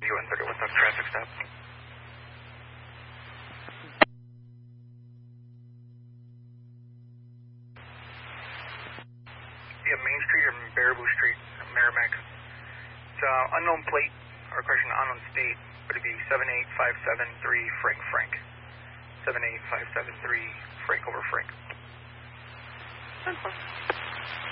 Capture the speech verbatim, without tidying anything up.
U N thirty-one Tuck traffic stop. Yeah, Main Street or Baraboo Street, Merrimack. It's uh, unknown plate, or question unknown state, but it'd be seven eight five seven three Frank Frank. seven eight five seven three Frank over Frank. ten four.